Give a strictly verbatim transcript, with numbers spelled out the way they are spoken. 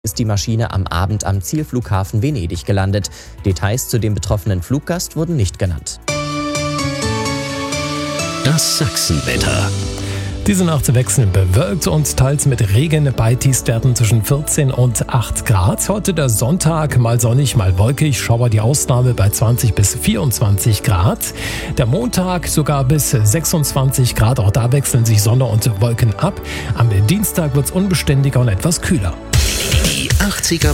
ist die Maschine am Abend am Zielflughafen Venedig gelandet. Details zu dem betroffenen Fluggast wurden nicht genannt. Das Sachsenwetter. Diese Nacht wechselnd bewölkt und teils mit Regen bei Tiefstwerten zwischen vierzehn und acht Grad. Heute der Sonntag, mal sonnig, mal wolkig, Schauer die Ausnahme bei zwanzig bis vierundzwanzig Grad. Der Montag sogar bis sechsundzwanzig Grad, auch da wechseln sich Sonne und Wolken ab. Am Dienstag wird es unbeständiger und etwas kühler. Die achtziger